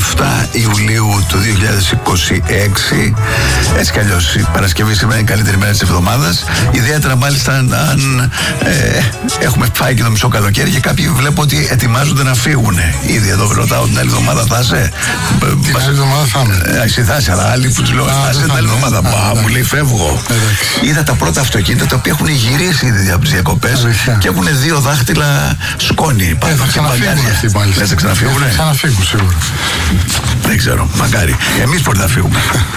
7 Ιουλίου του 2026. Έτσι κι αλλιώς η Παρασκευή σήμερα είναι η καλύτερη μέρα της εβδομάδας. Ιδιαίτερα μάλιστα αν έχουμε φάει και το μισό καλοκαίρι και κάποιοι βλέπω ότι ετοιμάζονται να φύγουν. Ήδη εδώ ρωτάω την άλλη εβδομάδα θα είσαι. Την άλλη εβδομάδα θα είμαι. Εσύ θα είσαι, αλλά άλλοι που τους λέω θα είσαι την άλλη εβδομάδα. Μου λέει φεύγω. Είδα τα πρώτα αυτοκίνητα τα οποία έχουν γυρίσει ήδη από τις διακοπές και έχουν 2 δάχτυλα σκόνη. Θα ξαναφύγουν αυτοί πάλι. Θα ξαναφύγουν. Θα ξαναφύγουν σίγουρα. Δεν ξέρω, μακάρι. Εμείς μπορεί να φύγουμε.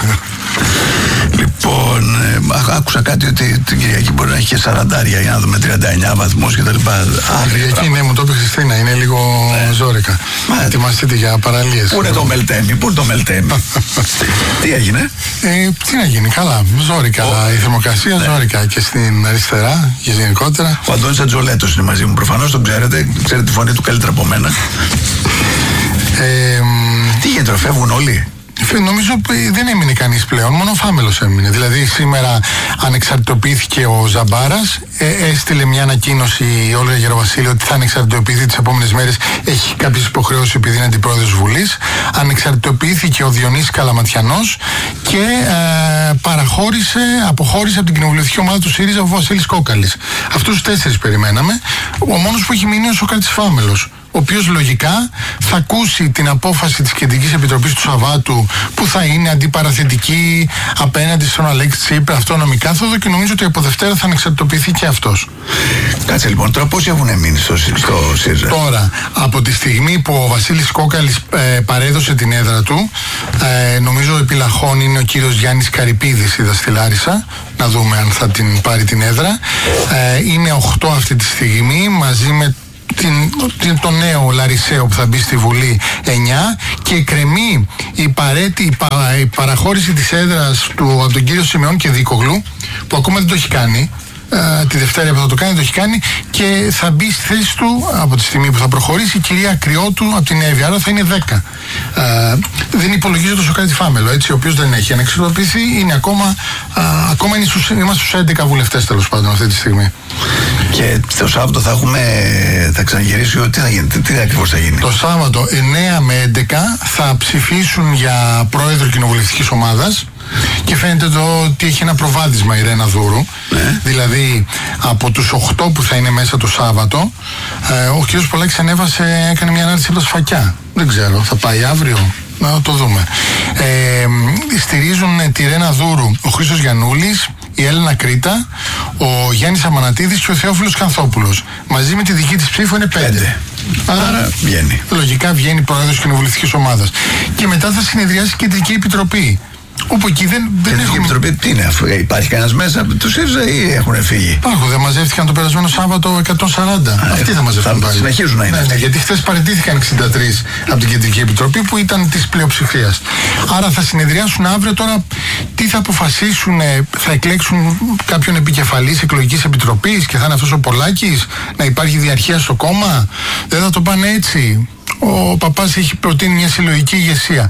Λοιπόν, άκουσα κάτι ότι την Κυριακή μπορεί να έχει και 40 για να δούμε 39 βαθμούς κτλ. Κυριακή, ναι, μου το είπε η Χριστίνα, είναι λίγο ζόρικα. Ετοιμαστείτε για παραλίες. Πού είναι το Μελτέμι, Τι έγινε? Τι να γίνει, καλά, ζόρικα. Η θερμοκρασία ζόρικα και στην αριστερά και γενικότερα. Ο Αντώνης Ατζολέτος είναι μαζί μου, προφανώς τον ξέρετε τη φωνή του καλύτερα από μένα. Τι γίνεται, φεύγουν όλοι? Νομίζω δεν έμεινε κανείς πλέον, μόνο ο Φάμελος έμεινε. Δηλαδή σήμερα ανεξαρτητοποιήθηκε ο Ζαμπάρας, έστειλε μια ανακοίνωση η Όλγα Γεροβασίλη ότι θα ανεξαρτητοποιηθεί τις επόμενες μέρες. Έχει κάποιες υποχρεώσεις επειδή είναι αντιπρόεδρος Βουλής. Ανεξαρτητοποιήθηκε ο Διονύσης Καλαματιανός και αποχώρησε από την κοινοβουλευτική ομάδα του ΣΥΡΙΖΑ ο Βασίλης Κόκαλης. Αυτούς τους 4 περιμέναμε. Ο μόνος που έχει μείνει είναι ο Σωκράτης Φάμελος, ο οποίος λογικά θα ακούσει την απόφαση της Κεντρικής Επιτροπής του Σαββάτου που θα είναι αντιπαραθετική απέναντι στον Αλέξη Τσίπρα, αυτονομικά μέθοδο, και νομίζω ότι από Δευτέρα θα ανεξαρτητοποιηθεί και αυτός. Κάτσε λοιπόν, τώρα πόσοι έχουν μείνει στο ΣΥΡΙΖΑ? Τώρα, από τη στιγμή που ο Βασίλης Κόκαλης παρέδωσε την έδρα του, νομίζω επιλαχών είναι ο κύριος Γιάννης Καρυπίδης, είδα στη Λάρισα, να δούμε αν θα την πάρει την έδρα. Είναι 8 αυτή τη στιγμή, μαζί με το νέο Λαρισαίο που θα μπει στη Βουλή 9, και εκκρεμεί η παραχώρηση της έδρας του από τον κύριο Σιμεών και Δίκογλου, που ακόμα δεν το έχει κάνει. Τη Δευτέρα που θα το κάνει, το έχει κάνει, και θα μπει στη θέση του από τη στιγμή που θα προχωρήσει η κυρία Ακριώτου από την Εύη, άρα θα είναι 10. Δεν υπολογίζει το Σωκράτη Φάμελο, έτσι, ο οποίος δεν έχει ανεξαρτητοποιηθεί, είναι ακόμα είμαστε στους 11 βουλευτές τέλος πάντων αυτή τη στιγμή. Και το Σάββατο θα ξαναγυρίσει, τι θα γίνει, τι ακριβώς θα γίνει? Το Σάββατο 9 με 11 θα ψηφίσουν για πρόεδρο κοινοβουλευτικής ομάδας. Και φαίνεται ότι έχει ένα προβάδισμα η Ρένα Δούρου. Δηλαδή από τους 8 που θα είναι μέσα το Σάββατο, ο κ. Πολάκης έκανε μια ανάρτηση από τα Σφακιά. Δεν ξέρω, θα πάει αύριο, να το δούμε. Στηρίζουν τη Ρένα Δούρου ο Χρήστος Γιαννούλης, η Έλενα Κρήτα, ο Γιάννης Αμανατίδης και ο Θεόφιλος Κανθόπουλος. Μαζί με τη δική της ψήφο είναι 5. Άρα βγαίνει. Λογικά βγαίνει πρόεδρος κοινοβουλευτικής ομάδας. Και μετά θα συνεδριάσει η Κεντρική Επιτροπή. Όπου εκεί δεν έχουμε. Επιτροπή, τι είναι, υπάρχει κανένας μέσα του ΣΥΡΙΖΑ ή έχουν φύγει? Υπάρχουν, δεν μαζεύτηκαν το περασμένο Σάββατο 140. Αυτοί θα μαζευτούν πάλι. Συνεχίζουν να είναι. Ναι, γιατί χθες παραιτήθηκαν 63 από την Κεντρική Επιτροπή που ήταν της πλειοψηφίας. Άρα θα συνεδριάσουν αύριο. Τώρα τι θα αποφασίσουν, θα εκλέξουν κάποιον επικεφαλής εκλογικής επιτροπής και θα είναι αυτός ο Πολάκης, να υπάρχει διαρχία στο κόμμα? Δεν θα το πάνε έτσι? Ο Παπάς έχει προτείνει μια συλλογική ηγεσία.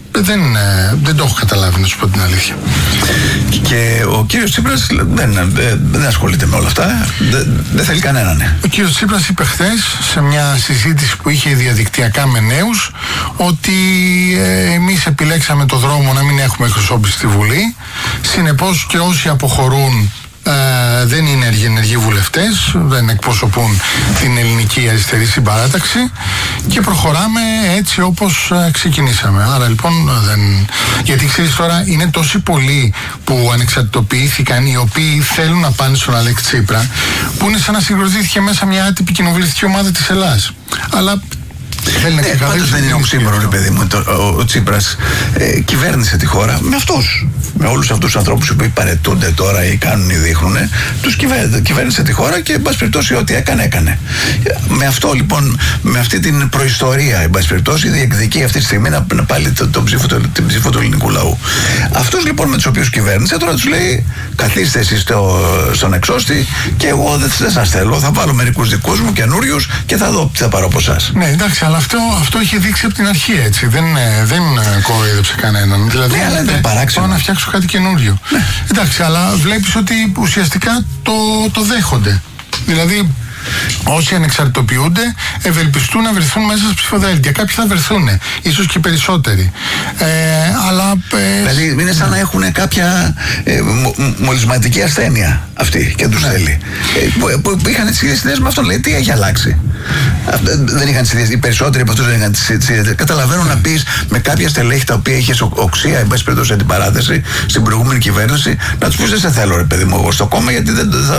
Δεν το έχω καταλάβει, να σου πω την αλήθεια. Και ο κύριος Τσίπρας δεν ασχολείται με όλα αυτά. Δεν θέλει κανέναν. Ο κύριος Τσίπρας είπε χθες σε μια συζήτηση που είχε διαδικτυακά με νέους ότι εμείς επιλέξαμε το δρόμο να μην έχουμε εκπροσώπηση στη Βουλή. Συνεπώς και όσοι αποχωρούν δεν είναι ενεργοί βουλευτές, δεν εκπροσωπούν την ελληνική αριστερή συμπαράταξη, και προχωράμε έτσι όπως ξεκινήσαμε. Άρα λοιπόν γιατί ξέρεις τώρα είναι τόσοι πολλοί που ανεξαρτητοποιήθηκαν, οι οποίοι θέλουν να πάνε στον Αλέξη Τσίπρα, που είναι σαν να συγκροτήθηκε μέσα μια άτυπη κοινοβουλευτική ομάδα της Ελλάδας. Αλλά πάντως δεν είναι οξύμορο, ρε παιδί μου. Ο Τσίπρας κυβέρνησε τη χώρα με αυτούς. Με όλους αυτούς τους ανθρώπους που παρετούνται τώρα ή κάνουν ή δείχνουν. Τους κυβέρνησε τη χώρα και, εν πάση περιπτώσει, ό,τι έκανε. Με αυτό λοιπόν, με αυτή την προϊστορία, εν πάση περιπτώσει, διεκδικεί αυτή τη στιγμή να πάλι την ψήφο του ελληνικού λαού. Αυτούς λοιπόν με τους οποίους κυβέρνησε, τώρα τους λέει: καθίστε εσείς στον εξώστη και εγώ δεν σας θέλω. Θα βάλω μερικούς δικούς μου καινούριους και θα δω τι θα πάρω από εσάς. Ναι, εντάξει, αλλά αυτό είχε δείξει από την αρχή, έτσι. Δεν κοροϊδέψε κανέναν. Δηλαδή, πάω να φτιάξω κάτι καινούριο. Ναι. Εντάξει, αλλά βλέπεις ότι ουσιαστικά το δέχονται. Δηλαδή, όσοι ανεξαρτητοποιούνται ευελπιστούν να βρεθούν μέσα στα ψηφοδέλτια. Κάποιοι θα βρεθούν, ίσως και περισσότεροι. Αλλά. Δηλαδή είναι σαν να έχουν κάποια μολυσματική ασθένεια αυτοί και τους θέλει. Που είχαν τις ίδιες ιδέες με αυτόν. Λέει, τι έχει αλλάξει. Δεν είχαν τις ίδιες, οι περισσότεροι από αυτούς δεν είχαν τις ίδιες. Καταλαβαίνω να πεις με κάποια στελέχη τα οποία είχες οξία, εν πάση περιπτώσει αντιπαράθεση στην προηγούμενη κυβέρνηση, να τους πεις δεν σε θέλω, ρε παιδί μου, εγώ στο κόμμα, γιατί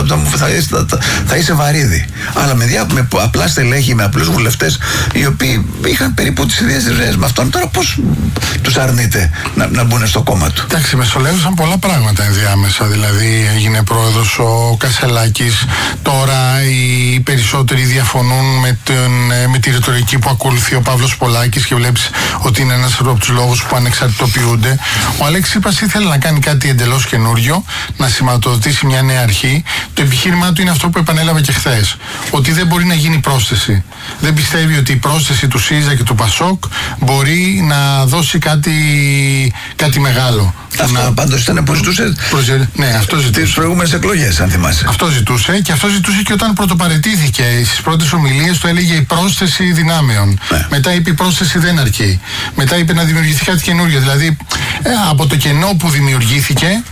θα είσαι βαρύδι. Αλλά με απλά στελέχη, με απλούς βουλευτές, οι οποίοι είχαν περίπου τις ίδιες ιδέες με αυτόν, τώρα πώς τους αρνείται να μπουν στο κόμμα του. Εντάξει, μεσολεύησαν πολλά πράγματα ενδιάμεσα. Δηλαδή, έγινε πρόεδρος ο Κασελάκης. Τώρα οι περισσότεροι διαφωνούν με τη ρητορική που ακολουθεί ο Παύλος Πολάκης και βλέπεις ότι είναι ένας από τους λόγους που ανεξαρτητοποιούνται. Ο Αλέξης Τσίπρας ήθελε να κάνει κάτι εντελώς καινούριο, να σηματοδοτήσει μια νέα αρχή. Το επιχείρημά του είναι αυτό που επανέλαβε και χθες. Ότι δεν μπορεί να γίνει πρόσθεση. Δεν πιστεύει ότι η πρόσθεση του ΣΥΡΙΖΑ και του ΠΑΣΟΚ μπορεί να δώσει κάτι μεγάλο. Αυτό πάντως ήταν που ζητούσε. Ναι, αυτό ζητούσε. Τις προηγούμενες εκλογές, αν θυμάσαι. Αυτό ζητούσε και αυτό ζητούσε και όταν πρωτοπαραιτήθηκε. Στις πρώτες ομιλίες του έλεγε η πρόσθεση δυνάμεων. Ναι. Μετά είπε η πρόσθεση δεν αρκεί. Μετά είπε να δημιουργηθεί κάτι καινούριο. Δηλαδή από το κενό που δημιουργήθηκε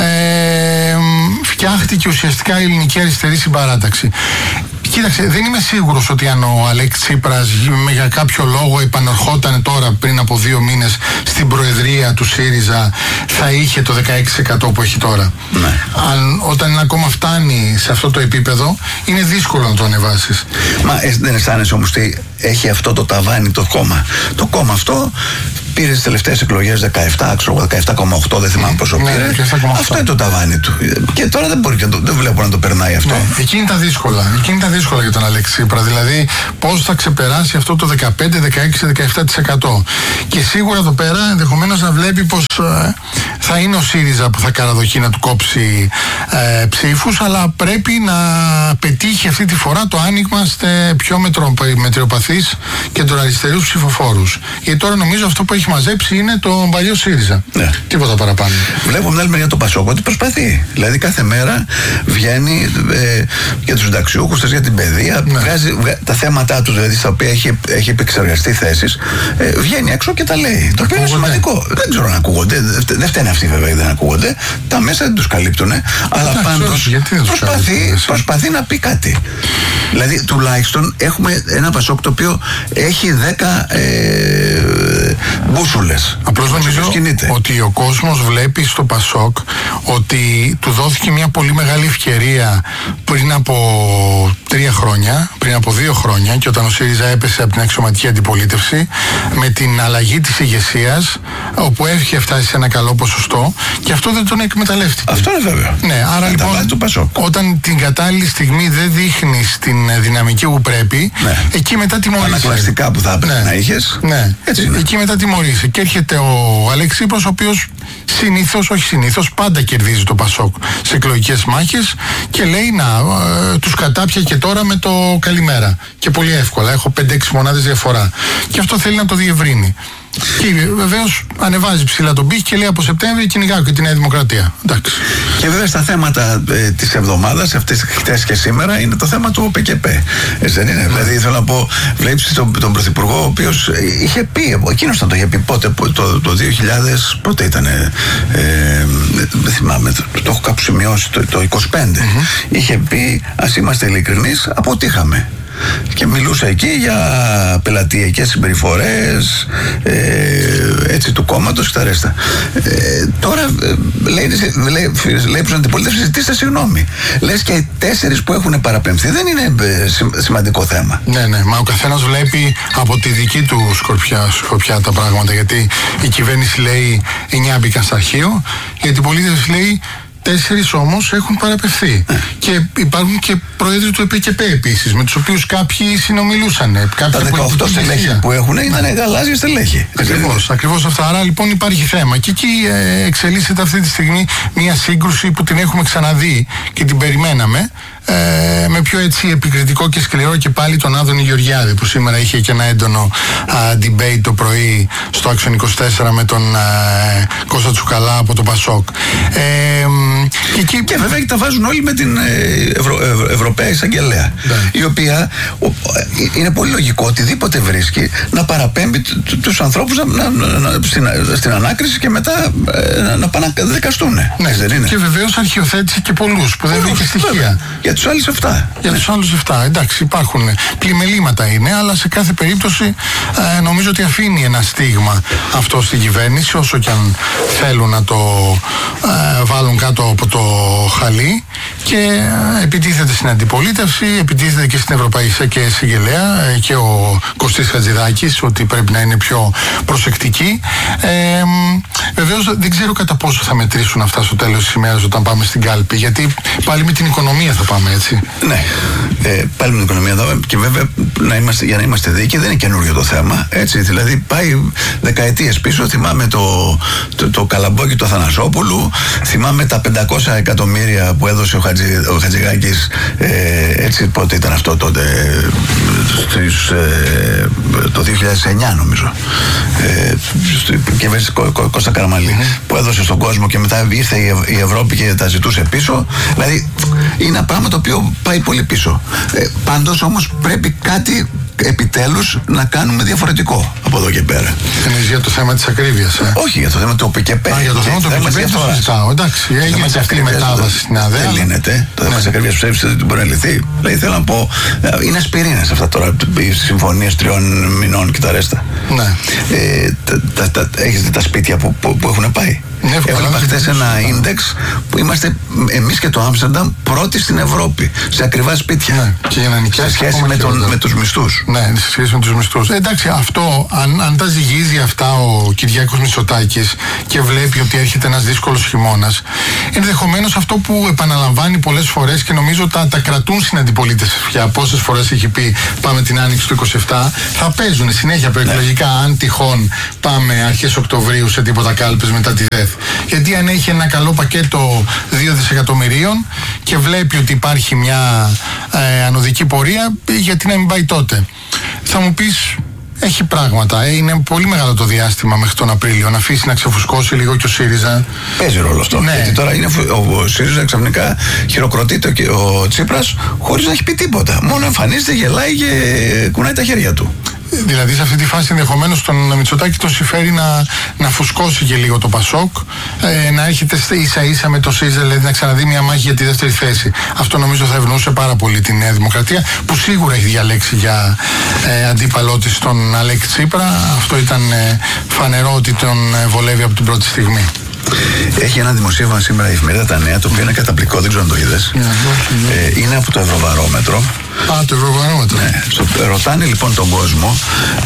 φτιάχτηκε ουσιαστικά η ελληνική αριστερή συμπαράταξη. Κοίταξε, δεν είμαι σίγουρος ότι αν ο Αλέξης Τσίπρας για κάποιο λόγο επανερχόταν τώρα πριν από 2 μήνες στην προεδρία του ΣΥΡΙΖΑ θα είχε το 16% που έχει τώρα. Ναι. Όταν ακόμα φτάνει σε αυτό το επίπεδο είναι δύσκολο να το ανεβάσεις. Μα δεν αισθάνεσαι όμως ότι έχει αυτό το ταβάνι το κόμμα. Το κόμμα αυτό πήρε τις τελευταίες εκλογές 17,8, δεν θυμάμαι πόσο πήρε. Αυτό είναι το ταβάνι του. Και τώρα δεν βλέπω να το περνάει αυτό. Ναι, εκεί είναι τα δύσκολα. Εκεί είναι τα δύσκολα για τον Αλέξη Τσίπρα. Δηλαδή, πώς θα ξεπεράσει αυτό το 15, 16, 17%. Και σίγουρα εδώ πέρα ενδεχομένως να βλέπει πως θα είναι ο ΣΥΡΙΖΑ που θα καραδοκεί να του κόψει ψήφους, αλλά πρέπει να πετύχει αυτή τη φορά το άνοιγμα σε πιο μετριοπαθείς και αριστερούς ψηφοφόρους. Γιατί τώρα νομίζω αυτό που έχει μαζέψει είναι το παλιό ΣΥΡΙΖΑ. Ναι. Τίποτα παραπάνω. Βλέπω από την άλλη μεριά το ΠΑΣΟΚ ότι προσπαθεί. Δηλαδή κάθε μέρα βγαίνει για τους συνταξιούχους, για την παιδεία, ναι. βγάζει τα θέματα του, δηλαδή στα οποία έχει επεξεργαστεί θέσεις, βγαίνει έξω και τα λέει. Το οποίο είναι σημαντικό. Δεν ξέρω αν ακούγονται. Δεν φταίνε αυτοί βέβαια, δεν ακούγονται. Τα μέσα δεν τους καλύπτουν. Αλλά πάντως προσπαθεί να πει κάτι. Δηλαδή τουλάχιστον έχουμε ένα ΠΑΣΟΚ το οποίο έχει 10 μπούσουλες. Απλώς νομίζω ότι ο κόσμος βλέπει στο ΠΑΣΟΚ ότι του δόθηκε μια πολύ μεγάλη ευκαιρία πριν από 3 χρόνια, πριν από 2 χρόνια, και όταν ο ΣΥΡΙΖΑ έπεσε από την αξιωματική αντιπολίτευση, με την αλλαγή της ηγεσίας, όπου έχει φτάσει σε ένα καλό ποσοστό, και αυτό δεν τον εκμεταλλεύτηκε. Αυτό είναι βέβαιο. Ναι, άρα λοιπόν, όταν την κατάλληλη στιγμή δεν δείχνεις την δυναμική που πρέπει, ναι. Εκεί μετά τιμωρείσαι. Ανακλαστικά που θα έπρεπε να είχες. Ναι, έτσι είναι. Εκεί μετά τιμωρείσαι. Και έρχεται ο Αλέξης Τσίπρας, ο οποίος συνήθως πάντα κερδίζει το ΠΑΣΟΚ σε εκλογικές μάχες και λέει τους κατάπια και τώρα με το καλημέρα. Και πολύ εύκολα. Έχω 5-6 μονάδες διαφορά. Και αυτό θέλει να το διευρύνει. Και βεβαίως ανεβάζει ψηλά τον πύχη και λέει από Σεπτέμβρη κυνηγάω και τη Νέα Δημοκρατία. Εντάξει. Και βέβαια στα θέματα της εβδομάδας, χτες και σήμερα, είναι το θέμα του ΠΚΠ. Δεν είναι. Δηλαδή θέλω να πω, βλέπεις τον Πρωθυπουργό, ο οποίος είχε πει, εκείνος θα το είχε πει πότε, το 2000, πότε ήταν, δεν θυμάμαι, το έχω κάπου σημειώσει, το 25. Είχε πει, ας είμαστε ειλικρινείς, αποτύχαμε. Και μιλούσε εκεί για πελατειακές συμπεριφορές έτσι του κόμματος και τα ρέστα. Τώρα λέει προς αντιπολίτευση, ζητήστε συγγνώμη. Λες και οι 4 που έχουν παραπεμφθεί δεν είναι σημαντικό θέμα. Ναι, μα ο καθένας βλέπει από τη δική του σκοπιά τα πράγματα. Γιατί η κυβέρνηση λέει 9 μπήκαν στα αρχείο, η αντιπολίτευση λέει 4 όμως έχουν παραπευθεί. Και υπάρχουν και πρόεδροι του ΕΠΚΠ επίσης, με τους οποίους κάποιοι συνομιλούσαν. Τα 18 στελέχη που έχουν ήταν γαλάζια στελέχη. Ακριβώς αυτά. Άρα λοιπόν υπάρχει θέμα. Και εκεί εξελίσσεται αυτή τη στιγμή μια σύγκρουση που την έχουμε ξαναδεί και την περιμέναμε. με πιο έτσι επικριτικό και σκληρό και πάλι τον Άδωνη Γεωργιάδη, που σήμερα είχε και ένα έντονο debate το πρωί στο Action 24 με τον Κώστα Τσουκαλά από το Πασόκ. Και βέβαια τα βάζουν όλοι με την Ευρωπαία Εισαγγελέα, η οποία είναι πολύ λογικό οτιδήποτε βρίσκει να παραπέμπει τους ανθρώπους στην ανάκριση και μετά να πάνε να δικαστούν. Ναι, δεν είναι? Και βεβαίως αρχιοθέτησε και πολλούς που δεν βρήκε στοιχεία. Για τους άλλους 7. Για τους άλλους 7. Εντάξει, υπάρχουν πλημελήματα είναι, αλλά σε κάθε περίπτωση νομίζω ότι αφήνει ένα στίγμα αυτό στην κυβέρνηση, όσο και αν θέλουν να το βάλουν κάτω από το χαλί, και επιτίθεται στην αντιπολίτευση, επιτίθεται και στην Ευρωπαϊκή Εισαγγελέα και ο Κωστής Χατζηδάκης ότι πρέπει να είναι πιο προσεκτικοί. Βεβαίως δεν ξέρω κατά πόσο θα μετρήσουν αυτά στο τέλος της ημέρας όταν πάμε στην κάλπη, γιατί πάλι με την οικονομία θα πάμε, έτσι. Ναι, πάλι με την οικονομία θα πάμε, και βέβαια για να είμαστε δίκαιοι δεν είναι καινούριο το θέμα, έτσι, δηλαδή πάει δεκαετίες πίσω. Θυμάμαι το καλαμπόκι του Αθανασόπουλου, θυμάμαι τα 500 εκατομμύρια που έδωσε ο Χατζηγάκης, έτσι, πότε ήταν αυτό τότε, το 2009 νομίζω, κυβέρνηση Κώστα Καραμαλή, που έδωσε στον κόσμο και μετά ήρθε η Ευρώπη και τα ζητούσε πίσω. Δηλαδή είναι ένα πράγμα το οποίο πάει πολύ πίσω. Πάντως όμως πρέπει κάτι επιτέλους να κάνουμε διαφορετικό από εδώ και πέρα. Εννοείς για το θέμα της ακρίβειας? Όχι, για το θέμα του ΟΠΚΠ. Για το θέμα του ΟΠΚΠ το συζητάω. Εντάξει, έγινε και αυτή η μετάβαση στην ΑΔΕ. Δεν λύνεται. Το θέμα της ακρίβειας ψεύσης δεν μπορεί να λυθεί. Δηλαδή θέλω να πω, είναι ασπιρίνες αυτά τώρα, οι συμφωνίες 3 μηνών και τα ρέστα. Ναι. Έχεις δει τα σπίτια που έχουν πάει? Έβλεπα χθες ένα ίντεξ που είμαστε εμείς και το Άμστερνταμ πρώτοι στην Ευρώπη σε ακριβά σπίτια. Ναι, και για να νοικιάσει σε σχέση με τους μισθούς. Ναι, σε σχέση με τους μισθούς. Εντάξει, αυτό, αν τα ζυγίζει αυτά ο Κυριάκος Μητσοτάκης και βλέπει ότι έρχεται ένας δύσκολος χειμώνας, ενδεχομένως αυτό που επαναλαμβάνει πολλές φορές και νομίζω τα κρατούν στην αντιπολίτευση πια, πόσες φορές έχει πει πάμε την άνοιξη του 27, θα παίζουν συνέχεια προεκλογικά, αν τυχόν πάμε αρχές Οκτωβρίου σε τίποτα κάλπες μετά τη ΔΕΘ. Γιατί αν έχει ένα καλό πακέτο 2 δισεκατομμυρίων και βλέπει ότι υπάρχει μια ανωδική πορεία, γιατί να μην πάει τότε? Θα μου πεις, έχει πράγματα. Είναι πολύ μεγάλο το διάστημα μέχρι τον Απρίλιο να αφήσει να ξεφουσκώσει λίγο και ο ΣΥΡΙΖΑ. Παίζει ρόλο αυτό. Ναι. Γιατί τώρα είναι ο ΣΥΡΙΖΑ ξαφνικά χειροκροτείται ο Τσίπρας χωρίς να έχει πει τίποτα. Μόνο εμφανίζεται, γελάει και κουνάει τα χέρια του. Δηλαδή σε αυτή τη φάση ενδεχομένως τον Μητσοτάκη τον συμφέρει να φουσκώσει και λίγο το Πασόκ, να έρχεται ίσα ίσα με το ΣΥΡΙΖΑ, δηλαδή να ξαναδεί μια μάχη για τη δεύτερη θέση. Αυτό νομίζω θα ευνοούσε πάρα πολύ τη Νέα Δημοκρατία, που σίγουρα έχει διαλέξει για αντίπαλό της τον Αλέξη Τσίπρα. Αυτό ήταν φανερό ότι τον βολεύει από την πρώτη στιγμή. Έχει ένα δημοσίευμα σήμερα η εφημερίδα Τα Νέα, το οποίο είναι καταπληκτικό, δεν ξέρω αν το είδες. Είναι από το Ευρωβαρόμετρο. Το Ευρωβαρόμετρο. Ναι. Ρωτάνε λοιπόν τον κόσμο,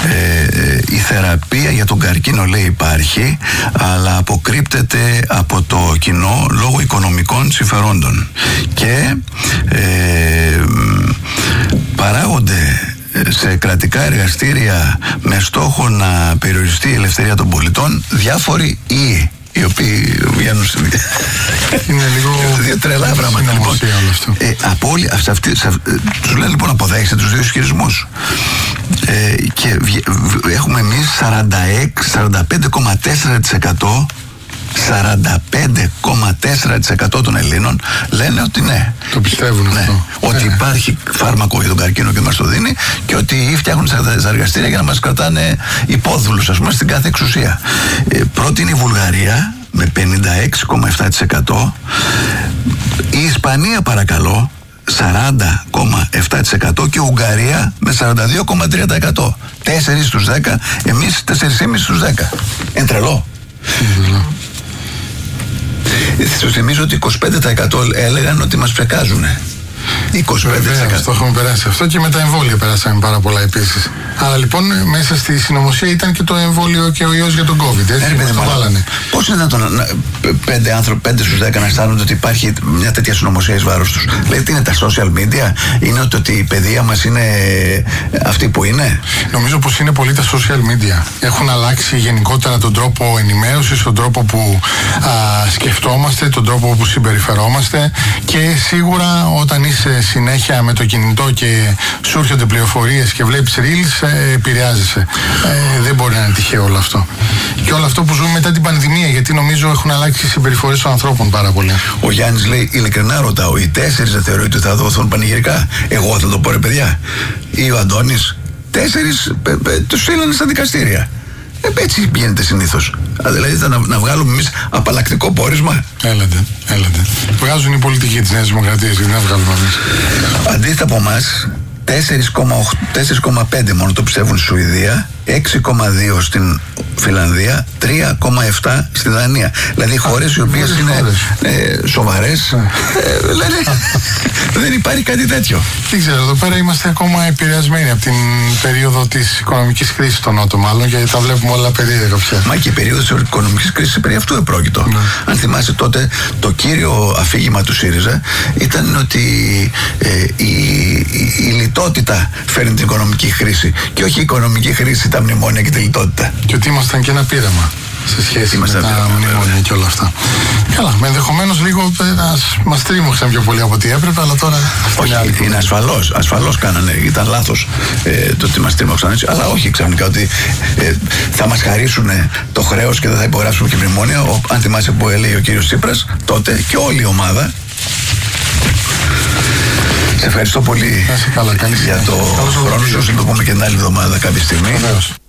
η θεραπεία για τον καρκίνο, λέει, υπάρχει, αλλά αποκρύπτεται από το κοινό λόγω οικονομικών συμφερόντων. Και παράγονται σε κρατικά εργαστήρια με στόχο να περιοριστεί η ελευθερία των πολιτών διάφοροι ιοί, οι οποίοι βγαίνουν στη δουλειά. Είναι λίγο τρελά πράγματα λοιπόν. Από όλοι τους λένε λοιπόν αποδέχεστε τους δύο ισχυρισμούς. Και έχουμε εμείς 45,4%. 45,4% των Ελλήνων λένε ότι ναι. Το πιστεύουν αυτό. Ότι υπάρχει φάρμακο για τον καρκίνο και μας το δίνει, και ότι φτιάχνουν στα εργαστήρια για να μας κρατάνε υπόδουλους, ας πούμε, στην κάθε εξουσία. Πρώτη είναι η Βουλγαρία με 56,7%. Η Ισπανία, παρακαλώ, 40,7% και η Ουγγαρία με 42,3%. 4 στους 10, εμείς 4,5 στους 10. Είναι τρελό. Σας θυμίζω ότι 25% έλεγαν ότι μας ψεκάζουν. 25%. Βεβαίως, το έχουμε περάσει αυτό, και με τα εμβόλια περάσαμε πάρα πολλά επίσης. Αλλά λοιπόν μέσα στη συνωμοσία ήταν και το εμβόλιο και ο ιός για τον COVID. Έτσι, το βάλανε. Πώς είναι δυνατόν 5 στους 10 να αισθάνονται ότι υπάρχει μια τέτοια συνωμοσία εις βάρος τους? Δηλαδή, τι είναι τα social media? Είναι ότι η παιδεία μας είναι αυτή που είναι? Νομίζω πως είναι πολύ τα social media. Έχουν αλλάξει γενικότερα τον τρόπο ενημέρωσης, τον τρόπο που σκεφτόμαστε, τον τρόπο που συμπεριφερόμαστε, και σίγουρα όταν είσαι συνέχεια με το κινητό και σου έρχονται πληροφορίες και βλέπεις reels, επηρεάζεσαι. Δεν μπορεί να είναι τυχαίο όλο αυτό. Και όλο αυτό που ζούμε μετά την πανδημία, γιατί νομίζω έχουν αλλάξει οι συμπεριφορές των ανθρώπων πάρα πολύ. Ο Γιάννης λέει, ειλικρινά ρωτάω, οι 4 δεν θεωρείτε ότι θα δοθούν πανηγυρικά? Εγώ θα το πω, ρε παιδιά. Ή ο Αντώνης, 4 τους στείλανε στα δικαστήρια. Έτσι γίνεται συνήθως. Δηλαδή να βγάλουμε εμείς απαλλακτικό πόρισμα. Έλατε. Βγάζουν οι πολιτικοί της Νέας Δημοκρατίας, γιατί να βγάλουμε εμείς. Αντίθετα από εμάς, 4,5 μόνο το πιστεύουν στη Σουηδία, 6,2 στην Φιλανδία, 3,7 στη Δανία. Δηλαδή χώρες οι οποίες είναι σοβαρές, δεν υπάρχει κάτι τέτοιο. Δεν ξέρω, εδώ πέρα είμαστε ακόμα επηρεασμένοι από την περίοδο της οικονομικής κρίσης στον Νότο, μάλλον, και τα βλέπουμε όλα περίεργα πια. Μα και η περίοδος της οικονομικής κρίσης περί αυτού επρόκειτο. Αν θυμάσαι, τότε το κύριο αφήγημα του ΣΥΡΙΖΑ ήταν ότι η λιτότητα φέρνει την οικονομική κρίση και όχι η οικονομική κρίση τα μνημόνια και τη λιτότητα. Και ότι ήμασταν και ένα πείραμα σε σχέση με τα μνημόνια και όλα αυτά. Καλά, ενδεχομένως λίγο μας τρίμωξαν πιο πολύ από ό,τι έπρεπε, αλλά τώρα. Όχι, είναι ασφαλώς κάνανε. Ήταν λάθος το ότι μας τρίμωξαν έτσι. Αλλά όχι ξαφνικά ότι θα μας χαρίσουν το χρέος και δεν θα υπογράψουμε και μνημόνια. Αν θυμάσαι που έλεγε ο κύριος Τσίπρας τότε και όλη η ομάδα. Σε ευχαριστώ πολύ για το χρόνο σου. Θα το πούμε και την άλλη εβδομάδα κάποια στιγμή. Βεβαίως.